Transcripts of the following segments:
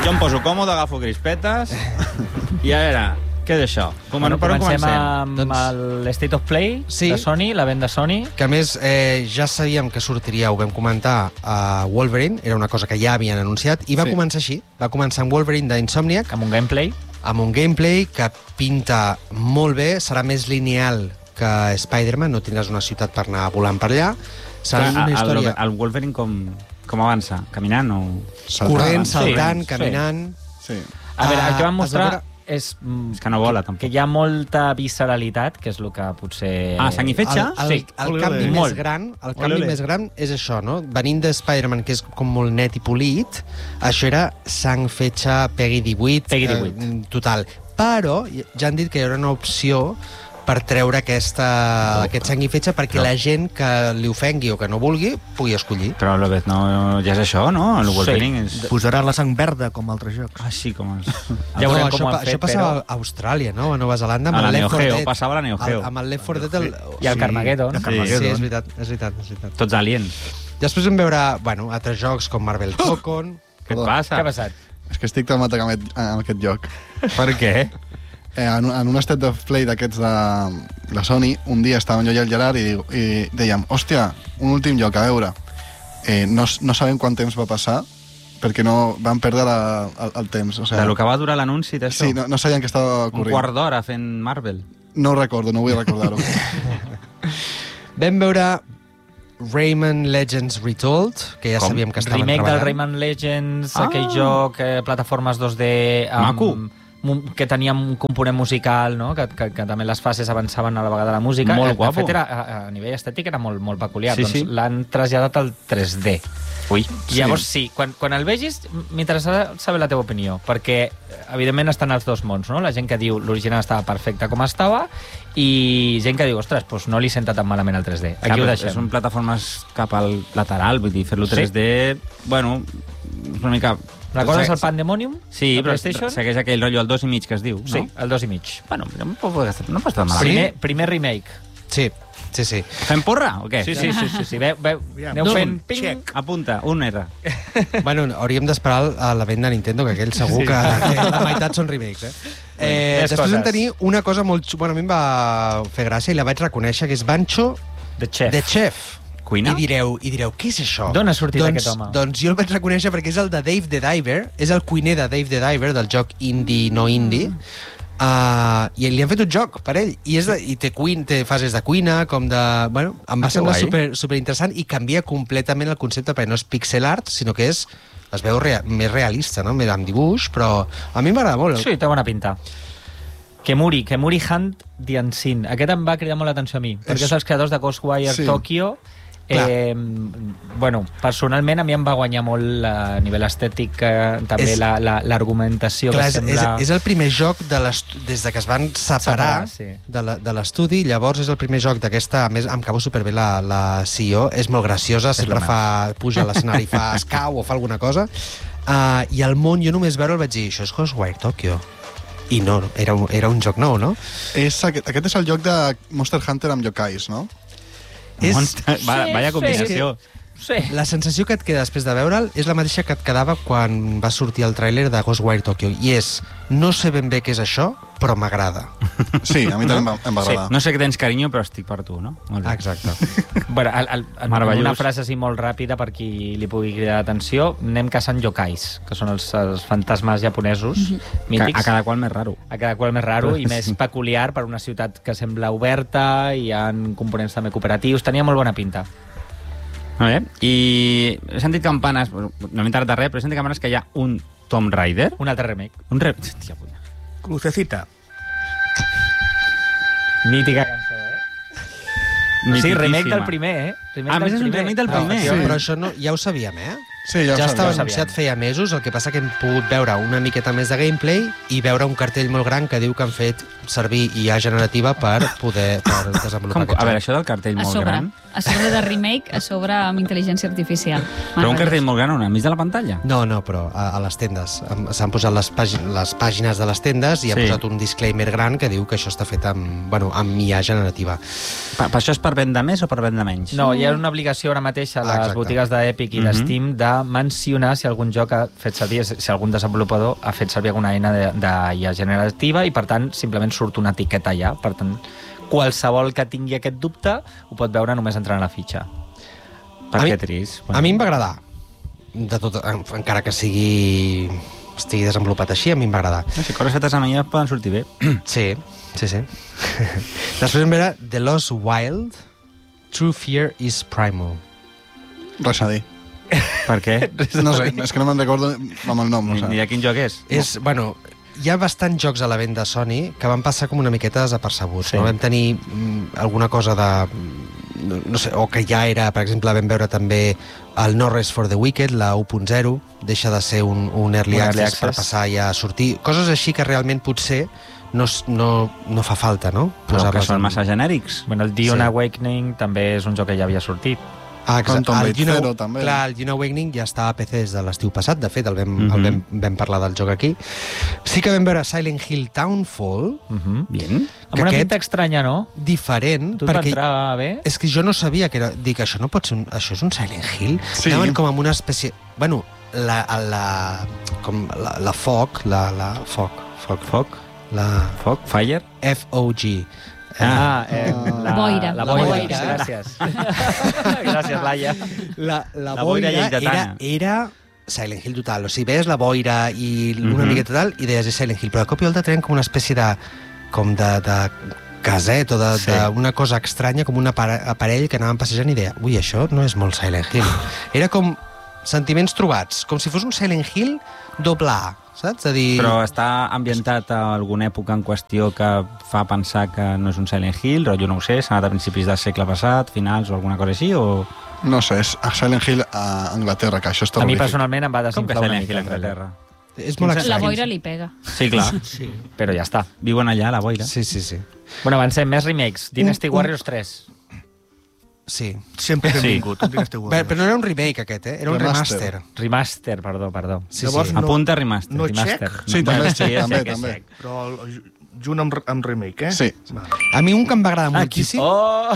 Jo em poso còmode, agafo crispetes i a veure, què és això? Bueno, comencem amb l'State of Play de Sony, la venda Sony. Que a més ja sabíem que sortiria, ho vam comentar, a Wolverine, era una cosa que ja havien anunciat, i va començar així, va començar amb Wolverine d'Insomniac. Amb un gameplay. Amb un gameplay que pinta molt bé, serà més lineal que Spider-Man, no tindràs una ciutat per anar volant per allà. Serà una història... El Wolverine com avança? Caminant o...? Corrent, saltant, caminant... Sí. A veure, el que van mostrar és que no vola, tampoc. Que hi ha molta visceralitat, que és el que potser... sang i fetge? El canvi més gran és això, no? Venint de Spider-Man, que és com molt net i polit, això era sang, fetge, Peggy 18, total. Però ja han dit que hi haurà una opció per treure aquest sang i fetge perquè la gent que li ofengui o que no vulgui pugui escollir. Però no, ja és això, no? El Wolverine és... Posaran la sang verda, com altres jocs. Ah, sí, com els... Ja veurem com ho han fet, això passava a Austràlia, no? A Nova Zelanda. A la Neo Geo, passava a la Neo Geo. Amb el Left 4 Dead... I el Carmageddon. Sí, és veritat. Tots aliens. Després vam veure, altres jocs com Marvel Cocoon. Què et passa? Què ha passat? És que estic traumat amb aquest joc. Per què? En un State of Play d'aquests de la Sony, un dia estàvem jo i el Gerard i dèiem, hòstia, un últim joc, a veure. No sabem quant temps va passar, perquè no van perdre el temps. O sigui, de lo que va durar l'anunci d'això? Sí, no sabien què estava ocorrent. Un quart d'hora fent Marvel? No ho recordo, no vull recordar-ho. Vam veure Rayman Legends Retold, que ja sabíem que estaven treballant. Remake del Rayman Legends, aquell joc, plataformes 2D... Maco. Que tenia un component musical, no? Que també les fases avançaven a la vegada la música. Molt guapo. De fet, a nivell estètic era molt peculiar. Sí, doncs l'han traslladat al 3D. Ui. Llavors, sí, quan el vegis, m'interessarà saber la teva opinió, perquè, evidentment, estan els dos mons, no? La gent que diu l'original estava perfecte com estava i gent que diu, ostres, doncs no li senta tan malament el 3D. Aquí ho deixem. Són plataformes cap al lateral, vull dir, fer-lo 3D, bueno, és una mica... Recordes el Pandemonium? Sí, però segueix aquell rotllo, el 2,5 que es diu, no? Sí, el 2,5. Bueno, no pot estar malament. Primer remake. Sí. Fem porra, o què? Sí. Aneu fent ping. Apunta, un R. Bueno, hauríem d'esperar a l'event de Nintendo, que aquell segur que la meitat són remakes, Després vam tenir una cosa molt... Bueno, a mi em va fer gràcia i la vaig reconèixer, que és Bancho The Chef. Cuina? I direu, què és això? D'on ha sortit aquest home? Doncs jo el vaig reconèixer perquè és el de Dave the Diver, és el cuiner de Dave the Diver, del joc indie, no indie, i li han fet un joc per ell, i té fases de cuina, com de... Bueno, em va semblar super interessant i canvia completament el concepte, perquè no és pixel art, sinó que es veu més realista, no? Més amb dibuix, però a mi m'agrada molt. Sí, té bona pinta. Kemuri Hunt the Unseen. Aquest em va cridar molt l'atenció a mi, perquè és els creadors de Ghostwire Tokyo. Bueno, personalment a mi em va guanyar molt a nivell estètic, també l'argumentació que sembla... És el primer joc des que es van separar de l'estudi, llavors és el primer joc d'aquesta, a més em cau superbé la CEO, és molt graciosa, sempre puja a l'escenari, fa escau o fa alguna cosa, i el món, jo només veure'l vaig dir, això és Ghostwire Tokyo. I no, era un joc nou, no? Aquest és el joc de Monster Hunter amb yokais, no? Vaya combinació. Sí. La sensació que et queda després de veure'l és la mateixa que et quedava quan va sortir el tràiler de Ghostwire Tokyo, i és, no sé ben bé què és això, però m'agrada. Sí, a mi també em va agradar. No sé que tens carinyo, però estic per tu, no? Exacte. Bueno, una frase així molt ràpida per qui li pugui cridar l'atenció, anem caçant yokais, que són els fantasmes japonesos mítics. A cada qual més raro. A cada qual més raro i més peculiar per una ciutat que sembla oberta, i hi ha components també cooperatius, tenia molt bona pinta. I he sentit campanes, no m'he enterat de res, però he sentit campanes que hi ha un Tomb Raider. Un altre remake. Hòstia puta. Crucecita. Mítica cançó, Sí, remake del primer, A més és un remake del primer. Però això ja ho sabíem, Sí, ja estava anunciat feia mesos, el que passa que hem pogut veure una miqueta més de gameplay i veure un cartell molt gran que diu que han fet servir IA generativa per poder desenvolupar aquest joc. A veure, això del cartell molt gran... A sobre de remake, a sobre amb intel·ligència artificial. Però un cartell molt gran on, enmig de la pantalla? No, però a les tendes. S'han posat les pàgines de les tendes i han posat un disclaimer gran que diu que això està fet amb IA generativa. Per això és per vendre més o per vendre menys? No, hi ha una obligació ara mateix a les botigues d'Epic i de Steam de mencionar si algun joc ha fet servir, si algun desenvolupador ha fet servir alguna eina d'IA generativa i, per tant, simplement surt una etiqueta allà. Per tant, qualsevol que tingui aquest dubte ho pot veure només entrant a la fitxa. Que trist. A mi em va agradar. De tot, encara que estigui desenvolupat així, a mi em va agradar. Si coses fetes amb ella poden sortir bé. Sí. Després vam veure The Lost Wild, True Fear is Primal. Res a dir. Per què? No sé, és que no me'n recordo amb el nom. Ni de quin joc és? Bueno, hi ha bastants jocs a la venda de Sony que van passar com una miqueta desapercebuts. Sí. No? Vam tenir alguna cosa de... No sé, o que ja era, per exemple, vam veure també el No Rest for the Wicked, la 1.0, deixa de ser un early access per passar ja a sortir. Coses així que realment potser no fa falta, no? Però que són massa genèrics. Bueno, el Dune Awakening també és un joc que ja havia sortit. Com Tomb Raider 0, també. Clar, el Dune Awakening ja està a PC des de l'estiu passat, de fet, vam parlar del joc aquí. Sí que vam veure Silent Hill Townfall, Bien. Amb una pinta estranya, no? diferent, Tu et va perquè entrar bé? és que jo no sabia que era... Dic, això no pot ser això és un Silent Hill? Sí. Anaven com amb una espècie... Bueno, la foc, Foc? Fire? F-O-G. La Boira. La boira. La boira. Gràcies. Gràcies, Laia. La boira boira lleidatana. era Silent Hill total. O sigui, veies la boira i una miqueta tal i deies és Silent Hill. Però de cop i volta treien com una espècie de caset o d'una cosa estranya, com un aparell que anaven passejant i deia, ui, això no és molt Silent Hill. Era com sentiments trobats, com si fos un Silent Hill doble A, saps? Però està ambientat a alguna època en qüestió que fa pensar que no és un Silent Hill, però jo no ho sé, s'ha anat a principis del segle passat, finals o alguna cosa així, o... No sé, és a Silent Hill a Anglaterra, que això és A mi terrorífic. personalment em va Com que desinflar una Silent mica. Hill a Anglaterra? És molt La estrany. boira li pega. Sí, clar. Però ja està. Viuen allà, a la boira. Sí. Bueno, avancem. Més remakes. Dynasty Warriors 3. Sí. Sempre que hem Sí. vingut. Un Dynasty Warriors. Però no era un remake, aquest, Era un Remaster. remaster. Remaster, perdó. Sí, Llavors, sí. no- Apunta remaster. no Remaster. check? Sí, també, Sí, és també, sec, és també. sec. Però junt amb remake, Sí. Vale. A mi un que em va agradar moltíssim, Oh!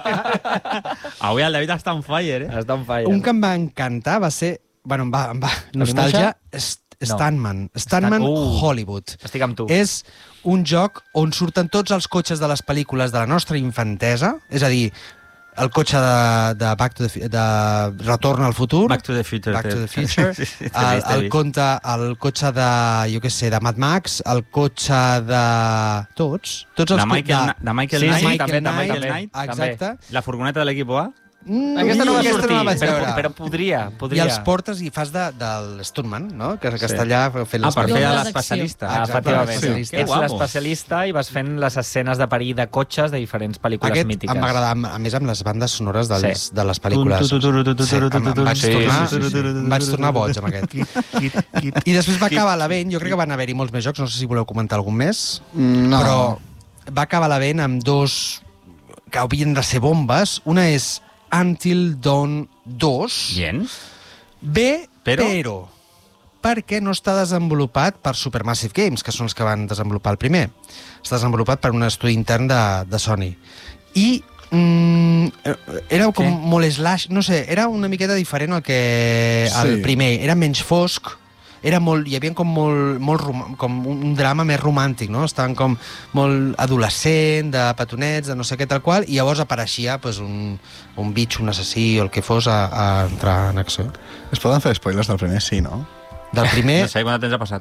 Avui el David està on fire, Està on fire. un que em va encantar va ser... Bueno, em va nostàlgia, Stuntman. Stuntman Hollywood. Estic amb tu. És un joc on surten tots els cotxes de les pel·lícules de la nostra infantesa, és a dir, el cotxe de Retorn al futur, Back to the Future. Back to the Future, Sí, sí, el cotxe de, jo què sé, de Mad Max, el cotxe de... Tots els de Michael Knight. Sí, Michael també. Knight, exacte. La furgoneta de l'equip A. Aquesta no va sortir, la vaig veure. però podria. I els portes i fas del Stuntman, no? Que està allà fent les Per fer Doble l'especialista. Exacte, Efectivament. l'especialista. Ets Que guapo. l'especialista i vas fent les escenes de perill de cotxes de diferents pel·lícules Aquest mítiques. em va agradar, a més, amb les bandes sonores de les Tu, pel·lícules. tu, tu, tu, tu, tu, Sí, tu, tu, em tu, vaig sí, tornar- sí, sí, sí. em vaig tornar boig amb aquest. I després va acabar la vent, jo crec que van haver-hi molts més jocs, no sé si voleu comentar algun més, No. però va acabar la vent amb dos que havien de ser bombes. Una és Until Dawn 2. Bien. Bé, Però? però perquè no està desenvolupat per Supermassive Games, que són els que van desenvolupar el primer. Està desenvolupat per un estudi intern de Sony. I era com molt slash, no sé, era una miqueta diferent al que el Sí. primer. Era menys fosc, era molt, hi havia com com un drama més romàntic, no? Estaven com molt adolescent, de petonets, de no sé què tal qual, i llavors apareixia pues, un bitx, un assassí o el que fos a entrar en acció. Es poden fer spoilers del primer, sí, no? Del primer, No sé quant temps ha passat.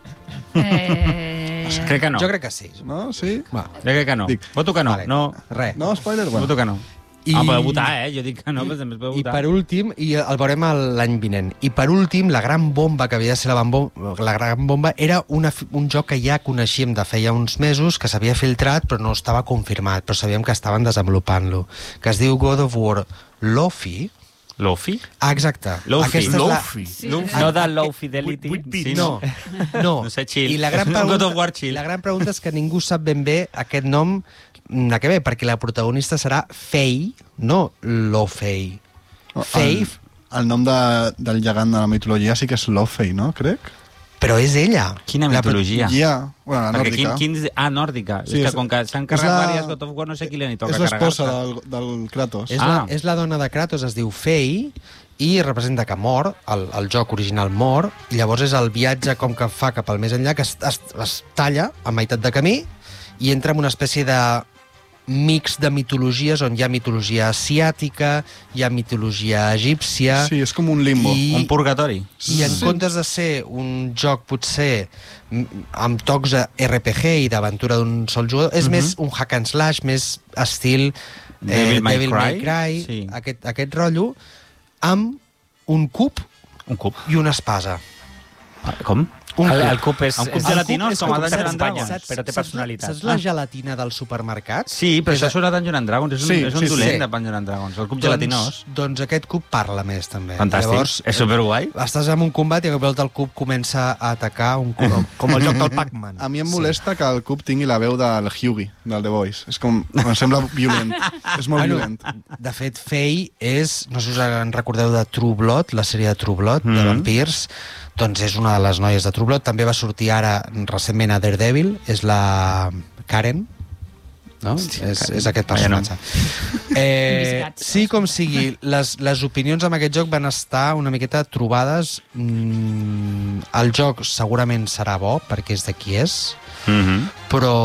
Eh... Crec que no. jo crec que sí. No? Sí? Va. Crec que no. Dic, Voto que no. vale. No. Res. No, spoilers? Bueno. Voto que no. I- Podeu votar, Jo dic que no, però també es podeu I votar. per últim, i el veurem l'any vinent, i per últim, la gran bomba que havia de ser la gran bomba era un joc que ja coneixíem de feia uns mesos, que s'havia filtrat però no estava confirmat, però sabíem que estaven desenvolupant-lo, que es diu God of War Lofi. Lofi? Ah, exacte. Lofi. Aquesta és la- Lofi. Sí. No de low fidelity. Sí, No, no. No sé, chill. I la gran God pregunta, of War chill. la gran pregunta és que ningú sap ben bé aquest nom de què ve, perquè la protagonista serà Faye, no Lo-Faye. Faye, El nom del gegant de la mitologia sí que és Lofei, no? Crec. però és ella. Quina mitologia? Ja, bueno, la Perquè nòrdica. nòrdica. Sí, és és- que com que s'han és carregat la- diverses God of War, no sé qui li toca És l'esposa carregar-se. del Kratos. És, Ah. és la dona de Kratos, es diu Faye, i representa que mor, el joc original mor, i llavors és el viatge com que fa cap al més enllà, que es talla a meitat de camí i entra en una espècie de mix de mitologies on hi ha mitologia asiàtica, hi ha mitologia egípcia... Sí, és com un limbo. Un purgatori. I en comptes de ser un joc potser amb tocs de RPG i d'aventura d'un sol jugador, és més un hack and slash, més estil Devil May Cry, sí. aquest rotllo, amb un cub i una espasa. Com? El cub és... Un cub gelatinós, com el Dungeons Dungeons and Dragons. però té personalitat. Saps la gelatina del supermercat? Sí, però això surt a Dungeons and Dragons. És un dolent de Dungeons and Dragons. El cub gelatinós. Doncs aquest cub parla més, també. Fantàstic. Llavors, és superguai. Estàs en un combat i a cop el cub comença a atacar un cub, com el joc del Pac-Man. A mi em molesta que el cub tingui la veu del Hughie, del The Voice. És com... Em sembla violent. És molt violent. De fet, Faye és... No sé si us en recordeu de True Blood, la sèrie de True Blood, de vampirs. Doncs és una de les noies de True Blood. També va sortir ara recentment a Daredevil. És la Karen, no? Hòstia, és aquest personatge. Sí, com sigui, les opinions amb aquest joc van estar una miqueta trobades. El joc segurament serà bo, perquè és de qui és, però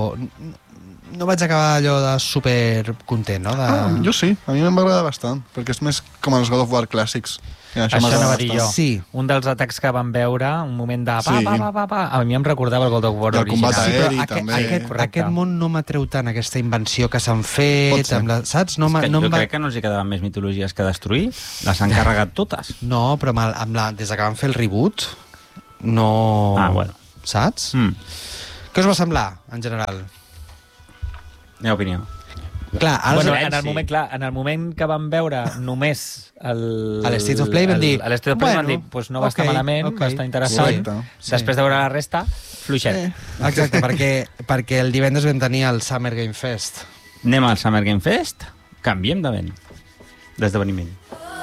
no vaig acabar allò de super content, no? Jo sí, a mi m'ha agradat bastant, perquè és més com els God of War clàssics. Això no va dir jo. Sí. Un dels atacs que vam veure, un moment de a mi em recordava el God of War original. El combat aeri, també. Aquest món no m'atreu tant, aquesta invenció que s'han fet, saps? Jo crec que no els hi quedaven més mitologies que destruir. Les han carregat totes. No, però des que van fer el reboot, no... Bueno. Saps? Què us va semblar, en general? Meva opinió. Clar, en el moment que vam veure només a l'State of Play vam dir... A l'State of Play vam dir, no va estar malament, va estar interessant. Després de veure la resta, fluixet. Exacte, perquè el divendres vam tenir el Summer Game Fest. Anem al Summer Game Fest, canviem de vent, d'esdeveniment.